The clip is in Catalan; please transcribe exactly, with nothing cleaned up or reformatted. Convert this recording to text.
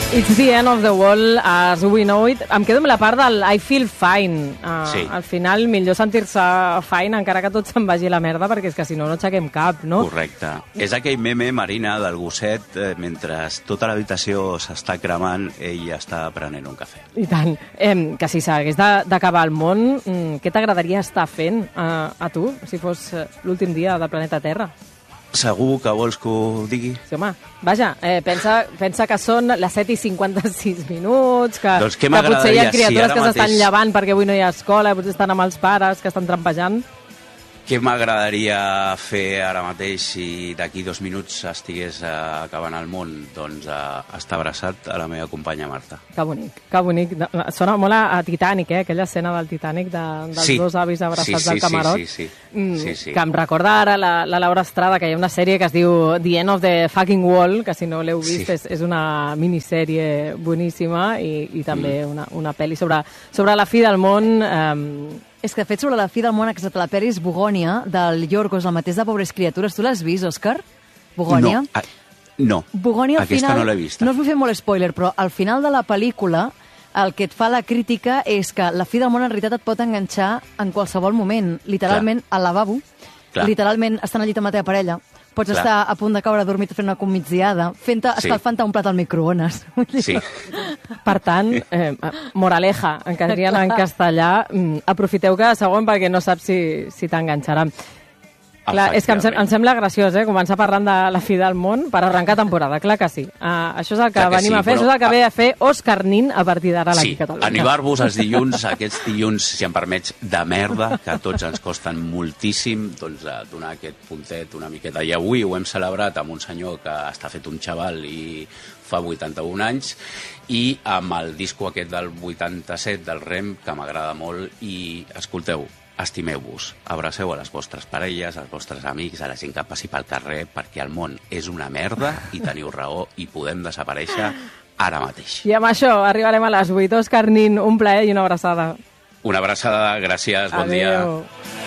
It's the end of the world as we know it. Em quedo amb la part del I feel fine. Uh, sí. Al final, millor sentir-se fine encara que tot se'n vagi a la merda, perquè és que si no, no aixequem cap, no? Correcte. És aquell meme, Marina, del gosset, eh, mentre tota l'habitació s'està cremant, ell està prenent un cafè. I tant. Eh, que si s'hagués d'acabar el món, mm, què t'agradaria estar fent uh, a tu, si fos l'últim dia del planeta Terra? Segur que vols que ho digui? Sí, home. Vaja, eh, pensa, pensa que són les set i cinquanta-sis minuts, que, doncs que potser hi ha criatures si que s'estan mateix... llevant perquè avui no hi ha escola, potser estan amb els pares que estan trampejant. Què m'agradaria fer ara mateix si d'aquí dos minuts estigués uh, acabant el món? Doncs uh, estar abraçat a la meva companya Marta. Que bonic, que bonic. Sona molt a Titanic, eh? Aquella escena del Titanic de, dels sí. dos avis abraçats sí, sí, al camarot. Sí, sí, sí. Mm, sí, sí. Que em recorda ara la, la Laura Estrada, que hi ha una sèrie que es diu The End of the Fucking Wall, que si no l'heu vist sí. és, és una minissèrie boníssima i, i també mm. una, una pel·li sobre, sobre la fi del món. Eh, És que, de fet, sobre la fi del món, aquesta la pel·li és Bogònia, del Yorgos, el mateix de Pobres Criatures. Tu l'has vist, Òscar? Bogònia? No, a... no. Bogònia, al aquesta final, no l'he vista. No us vull fer molt spoiler, però al final de la pel·lícula el que et fa la crítica és que la fi del món en realitat et pot enganxar en qualsevol moment, literalment Clar. al lavabo, Clar. literalment estant al llit amb la teva parella, pots Clar. estar a punt de caure dormit fent una comigdiada, fent sí. escalfant un plat al microones. Sí. Per tant, eh, moraleja, encara dirien en castellà, aprofiteu cada segon perquè no saps si, si t'enganxaran. Clar, és que em, sem em sembla graciós, eh, començar parlant de la fi del món per arrencar temporada, clar que sí. Uh, això és el que, que venim sí, a fer, però... això és el que ve a fer Òscar Nin a partir d'ara a la sí, Catalunya. Animar-vos els dilluns, aquests dilluns, si em permets, de merda, que a tots ens costen moltíssim, doncs a donar aquest puntet una miqueta. I avui ho hem celebrat amb un senyor que està fet un xaval i fa vuitanta-un anys, i amb el disco aquest del vuitanta-set del Rem, que m'agrada molt, i escolteu, estimeu-vos, abraceu a les vostres parelles, als vostres amics, a la gent que passi pel carrer, perquè el món és una merda i teniu raó i podem desaparèixer ara mateix. I amb això arribarem a les vuit. Òscar Nin, un plaer i una abraçada. Una abraçada, gràcies, bon Adeu. dia.